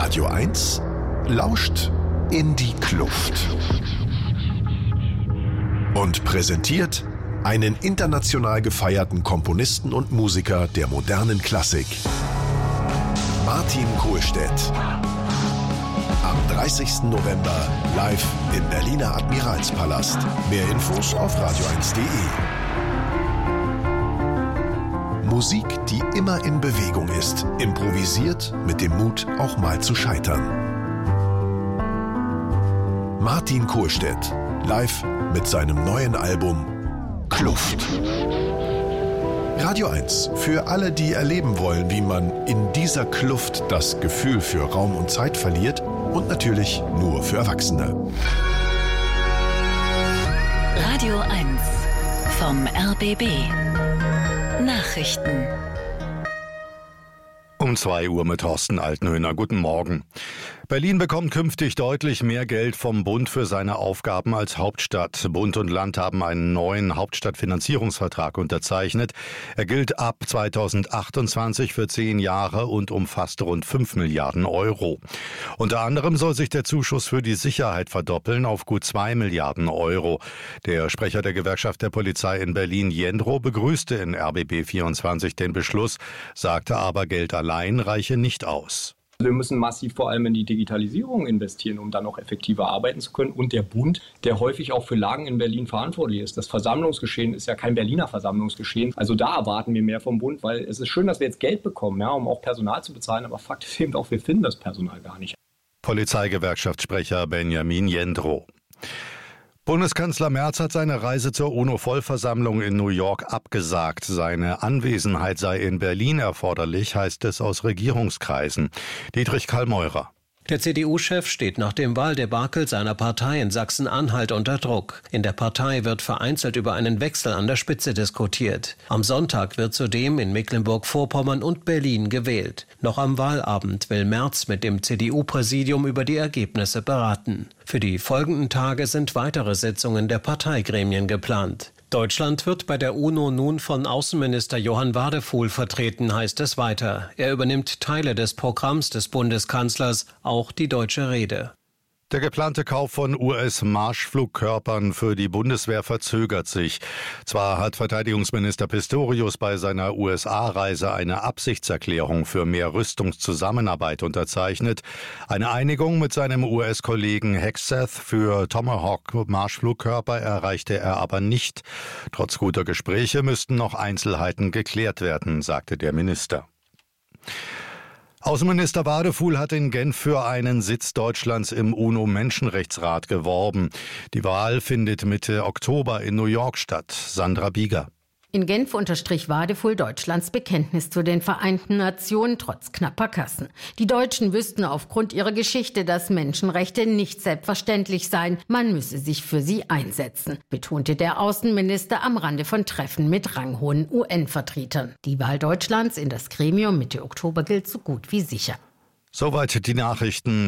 Radio 1 lauscht in die Kluft und präsentiert einen international gefeierten Komponisten und Musiker der modernen Klassik, Martin Kohlstedt. Am 30. November live im Berliner Admiralspalast. Mehr Infos auf radio1.de. Musik, die immer in Bewegung ist, improvisiert mit dem Mut, auch mal zu scheitern. Martin Kohlstedt, live mit seinem neuen Album Kluft. Radio 1, für alle, die erleben wollen, wie man in dieser Kluft das Gefühl für Raum und Zeit verliert, und natürlich nur für Erwachsene. Radio 1 vom RBB. Nachrichten. Um 2 Uhr mit Thorsten Altenhöhner. Guten Morgen. Berlin bekommt künftig deutlich mehr Geld vom Bund für seine Aufgaben als Hauptstadt. Bund und Land haben einen neuen Hauptstadtfinanzierungsvertrag unterzeichnet. Er gilt ab 2028 für 10 Jahre und umfasst rund 5 Milliarden Euro. Unter anderem soll sich der Zuschuss für die Sicherheit verdoppeln auf gut 2 Milliarden Euro. Der Sprecher der Gewerkschaft der Polizei in Berlin, Jendro, begrüßte in RBB 24 den Beschluss, sagte aber, Geld allein reiche nicht aus. Wir müssen massiv vor allem in die Digitalisierung investieren, um dann auch effektiver arbeiten zu können. Und der Bund, der häufig auch für Lagen in Berlin verantwortlich ist. Das Versammlungsgeschehen ist ja kein Berliner Versammlungsgeschehen. Also da erwarten wir mehr vom Bund, weil es ist schön, dass wir jetzt Geld bekommen, ja, um auch Personal zu bezahlen. Aber Fakt ist eben auch, wir finden das Personal gar nicht. Polizeigewerkschaftssprecher Benjamin Jendro. Bundeskanzler Merz hat seine Reise zur UNO-Vollversammlung in New York abgesagt. Seine Anwesenheit sei in Berlin erforderlich, heißt es aus Regierungskreisen. Dietrich Kallmeurer. Der CDU-Chef steht nach dem Wahldebakel seiner Partei in Sachsen-Anhalt unter Druck. In der Partei wird vereinzelt über einen Wechsel an der Spitze diskutiert. Am Sonntag wird zudem in Mecklenburg-Vorpommern und Berlin gewählt. Noch am Wahlabend will Merz mit dem CDU-Präsidium über die Ergebnisse beraten. Für die folgenden Tage sind weitere Sitzungen der Parteigremien geplant. Deutschland wird bei der UNO nun von Außenminister Johann Wadefuhl vertreten, heißt es weiter. Er übernimmt Teile des Programms des Bundeskanzlers, auch die deutsche Rede. Der geplante Kauf von US-Marschflugkörpern für die Bundeswehr verzögert sich. Zwar hat Verteidigungsminister Pistorius bei seiner USA-Reise eine Absichtserklärung für mehr Rüstungszusammenarbeit unterzeichnet. Eine Einigung mit seinem US-Kollegen Hegseth für Tomahawk-Marschflugkörper erreichte er aber nicht. Trotz guter Gespräche müssten noch Einzelheiten geklärt werden, sagte der Minister. Außenminister Wadefuhl hat in Genf für einen Sitz Deutschlands im UNO-Menschenrechtsrat geworben. Die Wahl findet Mitte Oktober in New York statt. Sandra Bieger. In Genf unterstrich Wadefuhl Deutschlands Bekenntnis zu den Vereinten Nationen trotz knapper Kassen. Die Deutschen wüssten aufgrund ihrer Geschichte, dass Menschenrechte nicht selbstverständlich seien. Man müsse sich für sie einsetzen, betonte der Außenminister am Rande von Treffen mit ranghohen UN-Vertretern. Die Wahl Deutschlands in das Gremium Mitte Oktober gilt so gut wie sicher. Soweit die Nachrichten.